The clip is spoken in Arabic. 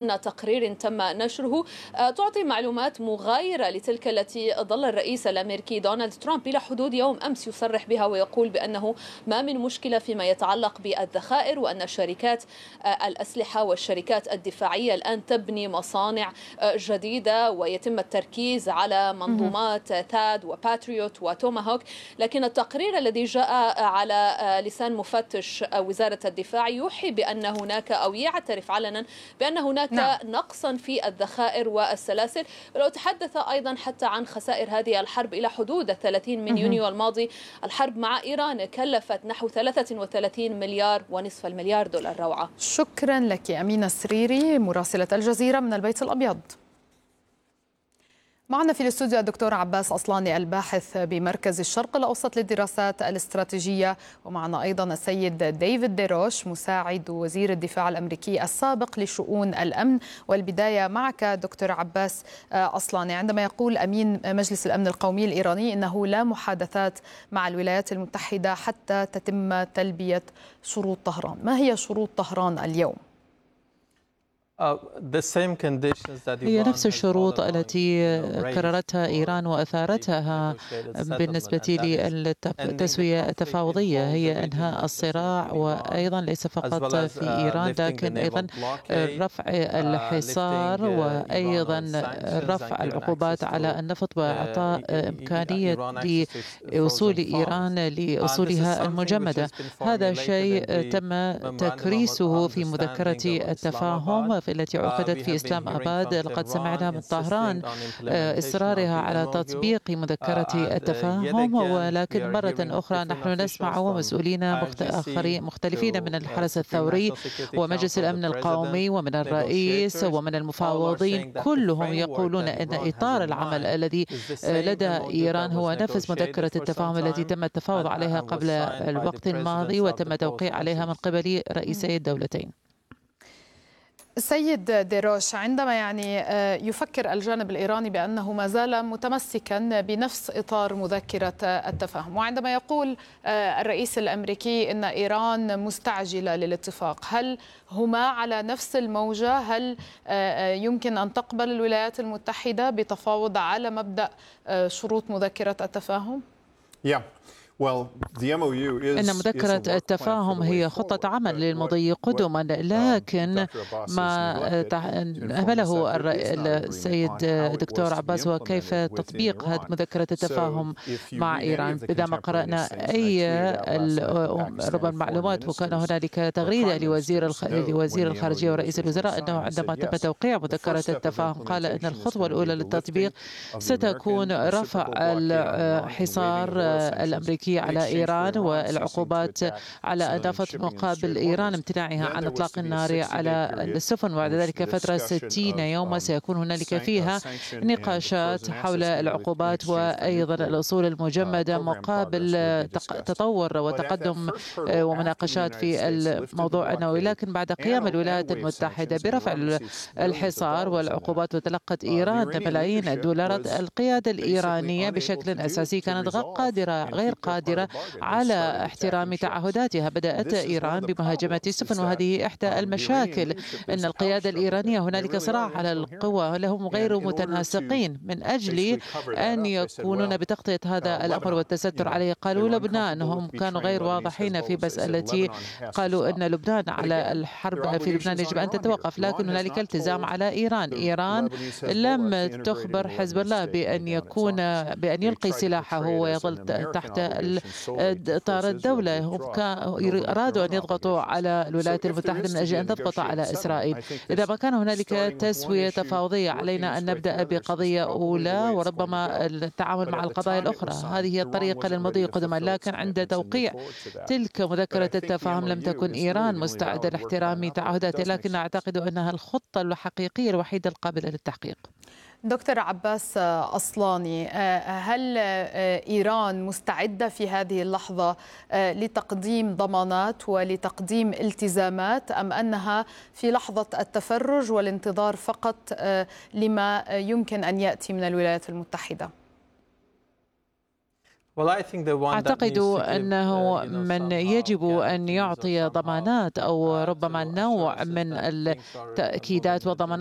ضمن تقرير تم نشره تعطي معلومات مغايرة لتلك التي ظل الرئيس الأمريكي دونالد ترامب إلى حدود يوم أمس يصرح بها، ويقول بأنه ما من مشكلة فيما يتعلق بالذخائر، وأن شركات الأسلحة والشركات الدفاعية الآن تبني مصانع جديدة ويتم التركيز على منظومات ثاد وباتريوت وتوماهوك. لكن التقرير الذي جاء على لسان مفتش وزارة الدفاع يوحي بأن هناك أو يعترف علنا بأن هناك نقصا في الذخائر والسلاسل. ولو تحدث أيضا حتى عن خسائر هذه الحرب إلى حدود 30 من يونيو الماضي، الحرب مع إيران كلفت نحو 33 مليار ونصف المليار دولار. روعة، شكرا لك أمينة السريري مراسلة الجزيرة من البيت الأبيض. معنا في الاستوديو الدكتور عباس أصلاني الباحث بمركز الشرق الأوسط للدراسات الاستراتيجية، ومعنا أيضا السيد ديفيد ديروش مساعد وزير الدفاع الأمريكي السابق لشؤون الأمن. والبداية معك دكتور عباس أصلاني، عندما يقول أمين مجلس الأمن القومي الإيراني إنه لا محادثات مع الولايات المتحدة حتى تتم تلبية شروط طهران، ما هي شروط طهران اليوم؟ هي نفس الشروط التي كررتها إيران وأثارتها بالنسبة للتسوية التفاوضية، هي إنهاء الصراع، وأيضا ليس فقط في إيران لكن أيضا رفع الحصار، وأيضا رفع العقوبات على النفط، وإعطاء إمكانية لوصول إيران لأصولها المجمدة. هذا شيء تم تكريسه في مذكرة التفاهم التي عقدت في إسلام آباد. لقد سمعنا من طهران إصرارها على تطبيق مذكرة التفاهم، ولكن مرة أخرى نحن نسمع ومسؤولين مختلفين من الحرس الثوري ومجلس الأمن القومي ومن الرئيس ومن المفاوضين، كلهم يقولون أن إطار العمل الذي لدى إيران هو نفس مذكرة التفاهم التي تم التفاوض عليها قبل الوقت الماضي وتم توقيع عليها من قبل رئيسي الدولتين. السيد ديروش، عندما يفكر الجانب الإيراني بأنه ما زال متمسكا بنفس إطار مذكرة التفاهم، وعندما يقول الرئيس الأمريكي أن إيران مستعجلة للاتفاق، هل هما على نفس الموجة؟ هل يمكن أن تقبل الولايات المتحدة بتفاوض على مبدأ شروط مذكرة التفاهم؟ إن مذكرة التفاهم هي خطة عمل للمضي قدما، لكن ما أهمله السيد الدكتور عباس هو كيف تطبيق هذه مذكرة التفاهم مع إيران. إذا ما قرأنا أي ربما معلومات، وكان هنالك تغريدة لوزير الخارجية ورئيس الوزراء أنه عندما تم توقيع مذكرة التفاهم قال أن الخطوة الأولى للتطبيق ستكون رفع الحصار الأمريكي على إيران والعقوبات على النفط مقابل إيران امتناعها عن إطلاق النار على السفن، وبعد ذلك فترة 60 يوما سيكون هنالك فيها نقاشات حول العقوبات وأيضا الأصول المجمدة مقابل تطور وتقدم ومناقشات في الموضوع النووي. لكن بعد قيام الولايات المتحدة برفع الحصار والعقوبات وتلقت إيران ملايين الدولارات، القيادة الإيرانية بشكل أساسي كانت غير قادرة على احترام تعهداتها. بدأت إيران بمهاجمة السفن، وهذه إحدى المشاكل. أن القيادة الإيرانية هنالك صراع على القوى، لهم غير متناسقين من أجل أن يكونون بتغطية هذا الأمر والتستر عليه. قالوا لبنان، أنهم كانوا غير واضحين في مسألة، قالوا أن لبنان على الحرب في لبنان يجب أن تتوقف، لكن هنالك التزام على إيران لم تخبر حزب الله بأن يلقي سلاحه ويظل تحت إطار الدولة. هم أرادوا أن يضغطوا على الولايات المتحدة من أجل أن تضغط على إسرائيل. إذا ما كان هنالك تسوية تفاوضية علينا أن نبدأ بقضية أولى وربما التعامل مع القضايا الأخرى. هذه هي الطريقة للمضي قدما. لكن عند توقيع تلك مذكرة التفاهم لم تكن إيران مستعدة لاحترام تعهداتها، لكن أعتقد أنها الخطة الحقيقية الوحيدة القابلة للتحقيق. دكتور عباس أصلاني، هل إيران مستعدة في هذه اللحظة لتقديم ضمانات ولتقديم التزامات، أم أنها في لحظة التفرج والانتظار فقط لما يمكن أن يأتي من الولايات المتحدة؟ أعتقد أنه من يجب أن يعطي ضمانات أو ربما نوع من التأكيدات وضمانات